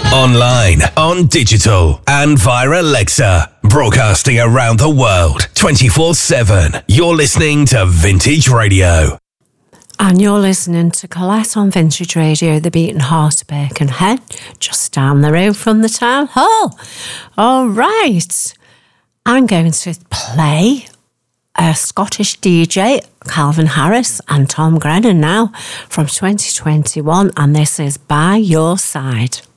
Online, on digital, and via Alexa. Broadcasting around the world, 24/7. You're listening to Vintage Radio. And you're listening to Colette on Vintage Radio, the beating heart of Birkenhead, just down the road from the town hall. All right. I'm going to play a Scottish DJ, Calvin Harris and Tom Grennan now from 2021, and this is By Your Side.